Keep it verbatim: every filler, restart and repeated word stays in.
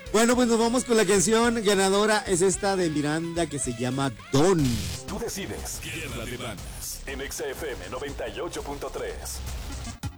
Bueno, pues nos vamos con la canción ganadora. Es esta de Miranda que se llama Don. Tú decides. Guerra de Bandas. En X F M noventa y ocho punto tres.